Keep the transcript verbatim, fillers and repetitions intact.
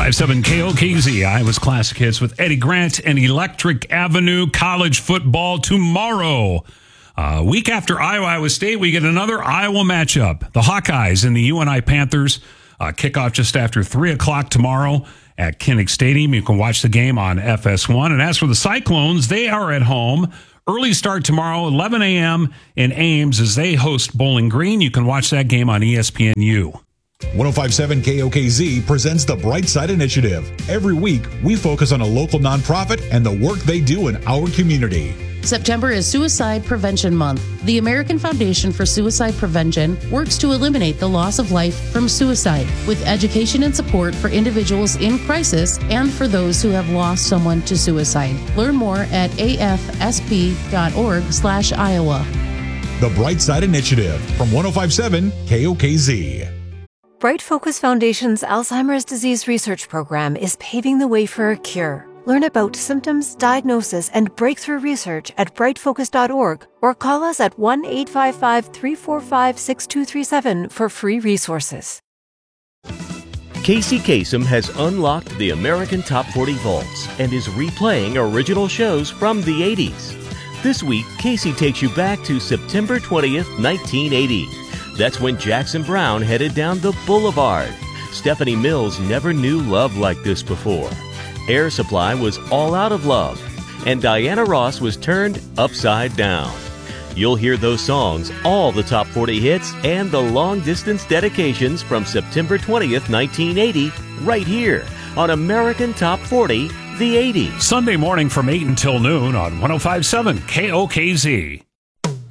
five point seven K O K Z, Iowa's Classic Hits with Eddie Grant and Electric Avenue. College football tomorrow. A uh, week after Iowa, Iowa State, we get another Iowa matchup. The Hawkeyes and the U N I Panthers uh, kick off just after three o'clock tomorrow at Kinnick Stadium. You can watch the game on F S one. And as for the Cyclones, they are at home. Early start tomorrow, eleven a.m. in Ames as they host Bowling Green. You can watch that game on E S P N U. one oh five point seven K O K Z presents the Brightside Initiative. Every week, we focus on a local nonprofit and the work they do in our community. September is Suicide Prevention Month. The American Foundation for Suicide Prevention works to eliminate the loss of life from suicide with education and support for individuals in crisis and for those who have lost someone to suicide. Learn more at afsp.org slash Iowa. The Brightside Initiative from one oh five point seven K O K Z. Bright Focus Foundation's Alzheimer's Disease Research Program is paving the way for a cure. Learn about symptoms, diagnosis, and breakthrough research at bright focus dot org or call us at one eight five five, three four five, six two three seven for free resources. Casey Kasem has unlocked the American Top forty Vaults and is replaying original shows from the eighties. This week, Casey takes you back to September twentieth, nineteen eighty. That's when Jackson Browne headed down the boulevard. Stephanie Mills never knew love like this before. Air Supply was all out of love, and Diana Ross was turned upside down. You'll hear those songs, all the top forty hits, and the long-distance dedications from September twentieth, nineteen eighty, right here on American Top forty, the eighties. Sunday morning from eight until noon on one oh five point seven K O K Z.